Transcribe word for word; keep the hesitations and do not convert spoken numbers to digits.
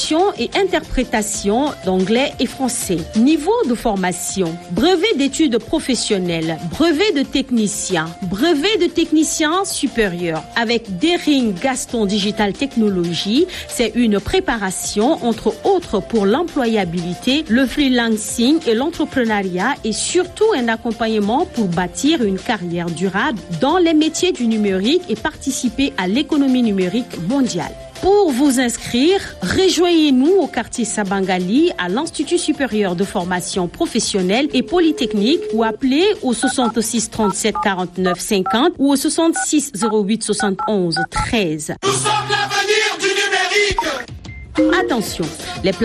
traduction et interprétation d'anglais et français. Niveau de formation, brevet d'études professionnelles, brevet de technicien, brevet de technicien supérieur. Avec Dering Gaston Digital Technology, c'est une préparation entre autres pour l'employabilité, le freelancing et l'entrepreneuriat et surtout un accompagnement pour bâtir une carrière durable dans les métiers du numérique et participer à l'économie numérique mondiale. Pour vous inscrire, rejoignez-nous au quartier Sabangali à l'Institut supérieur de formation professionnelle et polytechnique ou appelez au soixante-six trente-sept quarante-neuf cinquante ou au soixante-six zéro huit soixante et onze treize. Nous sommes l'avenir du numérique. Attention, les